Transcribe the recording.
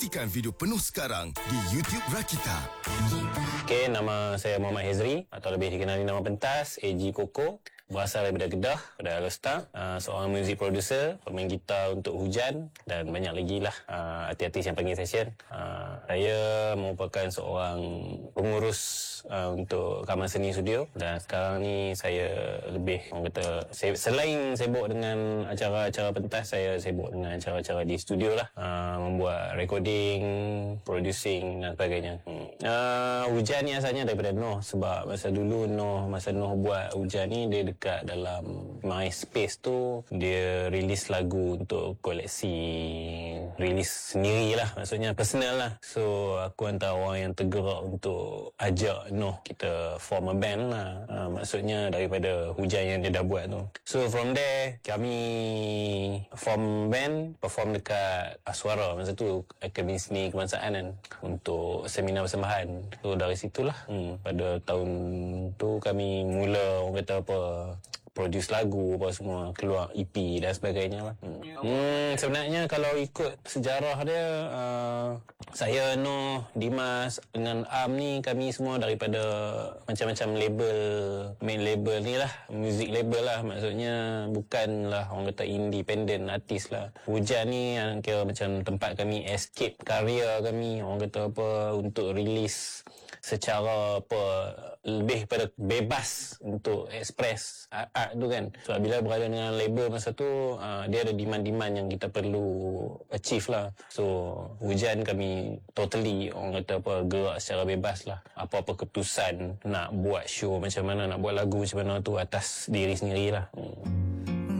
Saksikan video penuh sekarang di YouTube Rakita. Okay, nama saya Muhammad Hezri atau lebih dikenali nama pentas AG Koko. Berasal daripada Kedah, pada Alostar. Seorang music producer, pemain gitar untuk Hujan dan banyak lagi lah artis-artis yang panggil session. Saya merupakan seorang pengurus untuk Kamar Seni Studio, dan sekarang ni saya lebih, orang kata, selain sibuk dengan acara-acara pentas, saya sibuk dengan acara-acara di studio lah, membuat recording, producing dan sebagainya. Hujan ni asalnya daripada Noh, sebab masa dulu masa Noh buat Hujan ni, dia dekat dalam MySpace tu, dia release lagu untuk koleksi, release sendiri lah, maksudnya personal lah. So aku antara orang yang tergerak untuk ajak Noh kita form a band lah, maksudnya daripada Hujan yang dia dah buat tu. So from there kami form band, perform dekat Aswara masa tu, Akademi Seni Kebangsaan kan, untuk seminar persembahan. So dari situlah pada tahun tu kami mula, orang kata apa, produce lagu apa semua, keluar EP dan sebagainya lah. Sebenarnya kalau ikut sejarah dia, saya, Noh, Dimas dengan Am ni, kami semua daripada macam-macam label, main label ni lah, music label lah, maksudnya bukanlah orang kata independent artist lah. Hujan ni yang kira macam tempat kami escape karya kami, orang kata apa, untuk release secara apa, lebih pada bebas untuk express art tu kan. So bila berada dengan label masa tu, dia ada demand-demand yang kita perlu achieve lah. So Hujan kami totally, orang kata apa, gerak secara bebas lah. Apa-apa keputusan nak buat show macam mana, nak buat lagu macam mana tu atas diri sendiri lah.